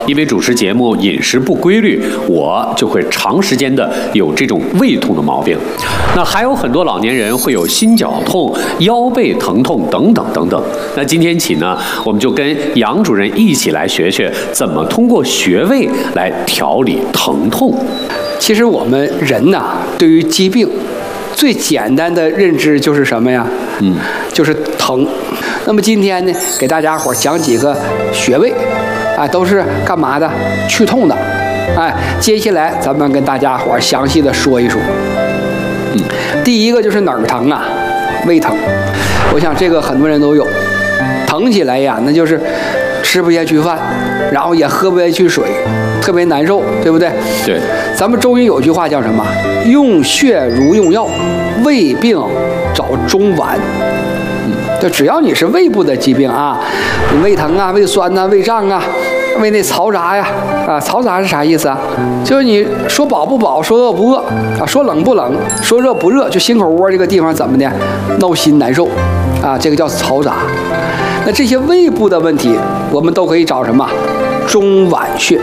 因为主持节目饮食不规律，我就会长时间的有这种胃痛的毛病。那还有很多老年人会有心绞痛、腰背疼痛等等等等。那今天起呢，我们就跟杨主任一起来学学怎么通过穴位来调理疼痛。 其实我们人呐，对于疾病最简单的认知就是什么呀？就是疼。那么今天呢，给大家伙讲几个穴位，都是干嘛的？去痛的。接下来咱们跟大家伙详细的说一说。第一个就是哪儿疼啊？胃疼。我想这个很多人都有，疼起来呀，那就是吃不下去饭，然后也喝不下去水，特别难受，对不对？ 对。 咱们中医有句话叫什么？用穴如用药，胃病找中脘。就只要你是胃部的疾病啊，你胃疼啊、胃酸啊、胃胀啊、胃内嘈杂呀，嘈杂是啥意思啊？就是你说饱不饱，说饿不饿啊，说冷不冷，说热不热，就心口窝这个地方怎么的，闹心难受啊，这个叫嘈杂。那这些胃部的问题，我们都可以找什么？中脘穴。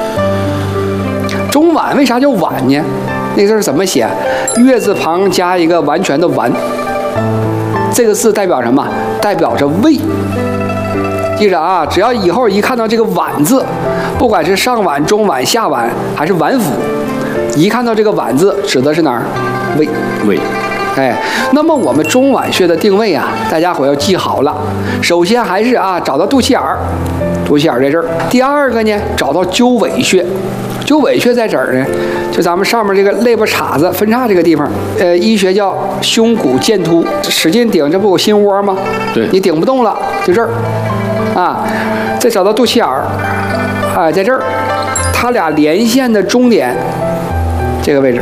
中脘为啥叫脘呢？那个字怎么写？月字旁加一个完全的完。这个字代表什么？代表着胃。记着啊，只要以后一看到这个脘字，不管是上脘、中脘、下脘还是脘腹，一看到这个脘字，指的是哪儿？胃。 胃。 那么我们中脘穴的定位啊，大家伙要记好了。首先还是找到肚脐眼儿，肚脐眼在这儿。第二个呢，找到鸠尾穴。鸠尾穴在这儿呢，就咱们上面这个肋巴叉子分叉这个地方，医学叫胸骨剑突，使劲顶，这不有心窝吗？ 对， 你顶不动了，就这儿，再找到肚脐眼儿，在这儿，它俩连线的中点，这个位置，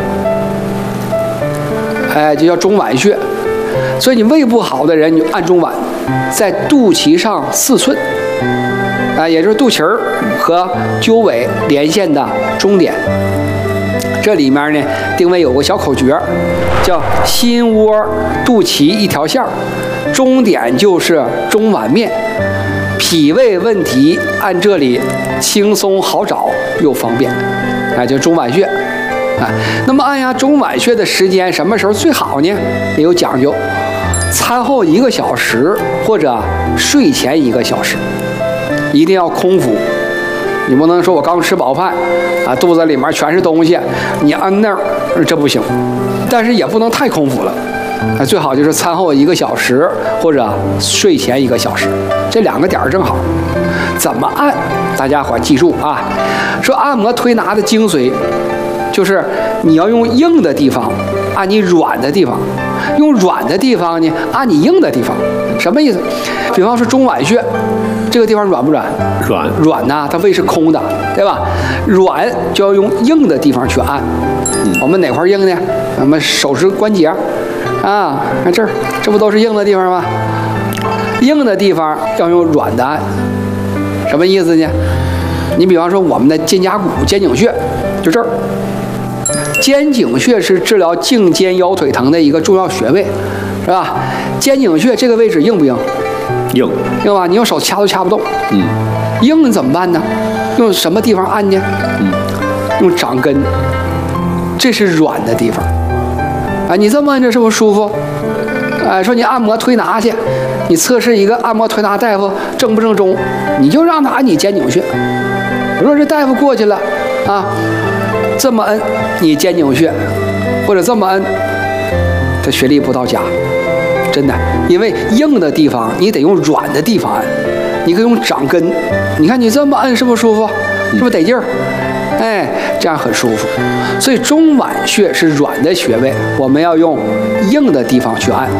就叫中脘穴。所以你胃不好的人，你就按中脘，在肚脐上4寸。也就是肚脐儿和鸠尾连线的中点，这里面呢定位有个小口诀，叫心窝肚脐一条线，中点就是中脘面，脾胃问题按这里轻松好找又方便，就中脘穴。那么按压中脘穴的时间什么时候最好呢？也有讲究，餐后1个小时或者睡前1个小时。一定要空腹，你不能说我刚吃饱饭肚子里面全是东西，你按那儿这不行。但是也不能太空腹了，最好就是餐后1个小时或者睡前1个小时，这2个点正好。怎么按？大家伙记住啊！说按摩推拿的精髓，就是你要用硬的地方按你软的地方，用软的地方呢按你硬的地方。什么意思？比方说中脘穴。这个地方软不软？软呐，它胃是空的，对吧？软就要用硬的地方去按。我们哪块硬呢？我们手指关节看这儿，这不都是硬的地方吗？硬的地方要用软的按，什么意思呢？你比方说我们的肩胛骨、肩颈穴，就这儿。肩颈穴是治疗颈肩腰腿疼的一个重要穴位，是吧？肩颈穴这个位置硬不硬？ 硬吧？你用手掐都掐不动。硬怎么办呢？用什么地方按呢？用掌根，这是软的地方。你这么按着是不是舒服？说你按摩推拿去，你测试一个按摩推拿大夫正不正宗，你就让他按你肩颈穴。如果这大夫过去了这么摁你肩颈穴，或者这么摁，他穴力不到家。真的，因为硬的地方你得用软的地方按，你可以用掌根。你看你这么按是不是舒服？是不是得劲儿？这样很舒服。所以中脘穴是软的穴位，我们要用硬的地方去按。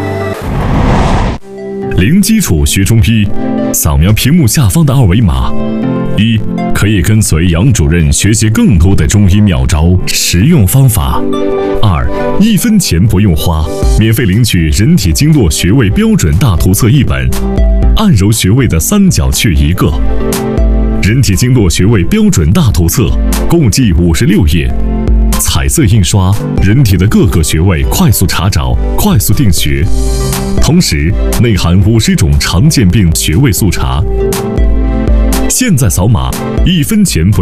零基础学中医，扫描屏幕下方的2维码。1. 可以跟随杨主任学习更多的中医妙招、实用方法。2. 1分钱不用花，免费领取人体经络穴位标准大图册1本，按揉穴位的3角穴1个。人体经络穴位标准大图册共计56页，彩色印刷，人体的各个穴位快速查找、快速定穴，同时内含50种常见病穴位速查。 现在扫码，1分钱不